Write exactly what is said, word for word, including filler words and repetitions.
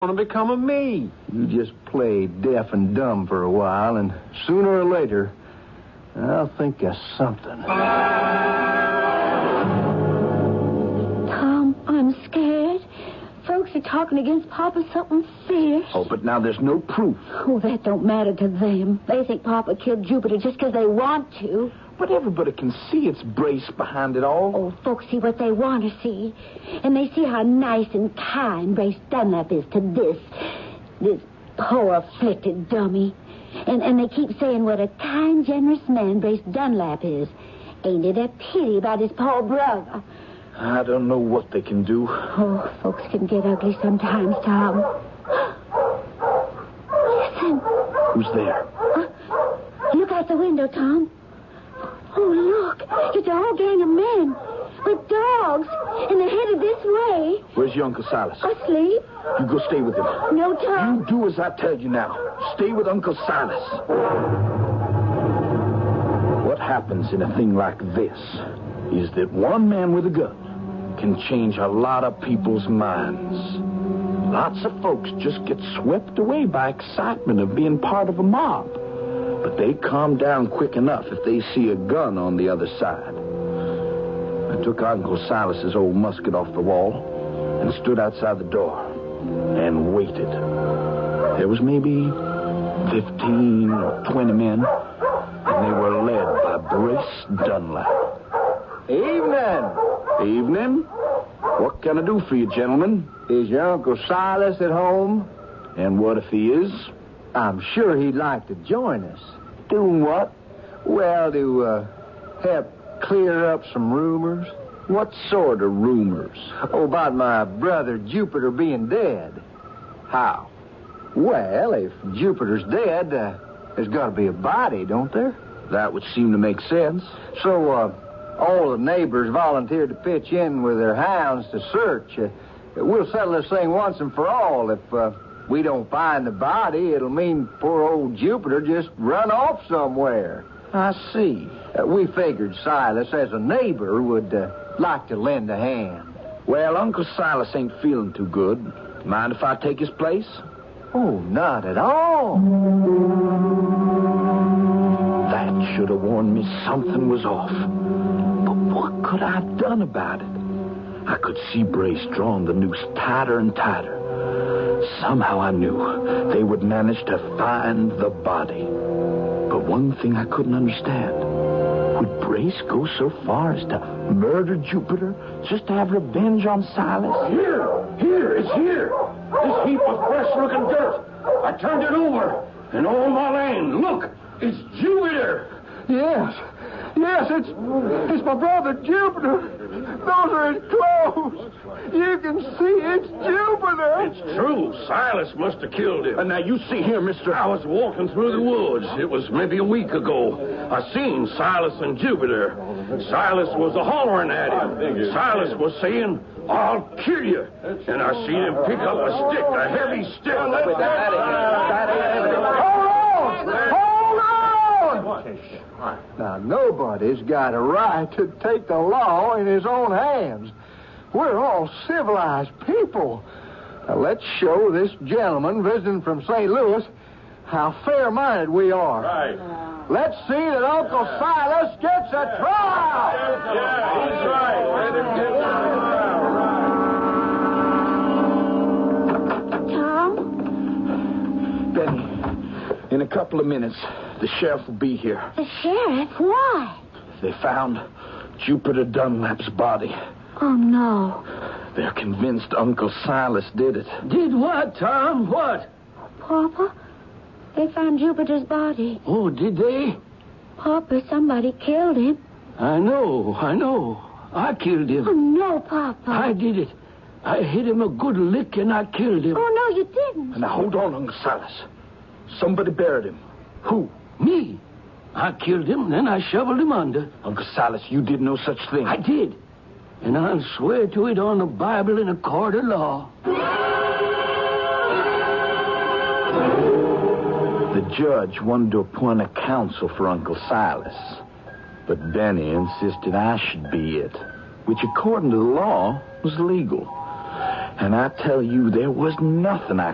going to become of me? You just play deaf and dumb for a while, and sooner or later, I'll think of something. Tom, I'm scared. Folks are talking against Papa something fierce. Oh, but now there's no proof. Oh, that don't matter to them. They think Papa killed Jupiter just because they want to. But everybody can see it's Brace behind it all. Oh, folks see what they want to see. And they see how nice and kind Brace Dunlap is to this, this poor afflicted dummy. And, and they keep saying what a kind, generous man Brace Dunlap is. Ain't it a pity about his poor brother? I don't know what they can do. Oh, folks can get ugly sometimes, Tom. Listen. Who's there? Uh, look out the window, Tom. Oh, look. It's a whole gang of men with dogs, and they're headed this way. Where's your Uncle Silas? Asleep. You go stay with him. No, Tom. You do as I tell you now. Stay with Uncle Silas. What happens in a thing like this is that one man with a gun can change a lot of people's minds. Lots of folks just get swept away by excitement of being part of a mob. But they calm down quick enough if they see a gun on the other side. I took Uncle Silas's old musket off the wall and stood outside the door and waited. There was maybe fifteen or twenty men, and they were led by Brace Dunlap. Evening. Evening. What can I do for you, gentlemen? Is your Uncle Silas at home? And what if he is? I'm sure he'd like to join us. Doing what? Well, to uh, help clear up some rumors. What sort of rumors? Oh, about my brother Jupiter being dead. How? Well, if Jupiter's dead, uh, there's got to be a body, don't there? That would seem to make sense. So, uh, all the neighbors volunteered to pitch in with their hounds to search. Uh, we'll settle this thing once and for all. If uh, we don't find the body, it'll mean poor old Jupiter just run off somewhere. I see. Uh, we figured Silas, as a neighbor, would uh, like to lend a hand. Well, Uncle Silas ain't feeling too good. Mind if I take his place? Oh, not at all. That should have warned me something was off. But what could I have done about it? I could see Brace drawing the noose tighter and tighter. Somehow I knew they would manage to find the body. But one thing I couldn't understand. Would Brace go so far as to murder Jupiter just to have revenge on Silas? Here! Here! It's here! This heap of fresh-looking dirt. I turned it over. And all my land. Look! It's Jupiter! Yes. Yes, it's it's my brother Jupiter. Those are his clothes. You can see it's Jupiter. It's true. Silas must have killed him. And now you see here, mister. I was walking through the woods. It was maybe a week ago. I seen Silas and Jupiter. Silas was a-hollering at him. Silas was saying, "I'll kill you." And I seen him pick up a stick, a heavy stick. Hold on! Hold on! Now, nobody's got a right to take the law in his own hands. We're all civilized people. Now, let's show this gentleman visiting from Saint Louis how fair-minded we are. Right. Let's see that Uncle Silas gets a trial. Yeah, he's right. Let him get Tom? Benny, in a couple of minutes, the sheriff will be here. The sheriff? Why? They found Jupiter Dunlap's body. Oh, no. They're convinced Uncle Silas did it. Did what, Tom? What? Papa, they found Jupiter's body. Oh, did they? Papa, somebody killed him. I know, I know. I killed him. Oh, no, Papa. I did it. I hit him a good lick and I killed him. Oh, no, you didn't. Now, hold on, Uncle Silas. Somebody buried him. Who? Me. I killed him, then I shoveled him under. Uncle Silas, you did no such thing. I did. And I'll swear to it on the Bible in a court of law. The judge wanted to appoint a counsel for Uncle Silas. But Benny insisted I should be it, which according to the law was legal. And I tell you, there was nothing I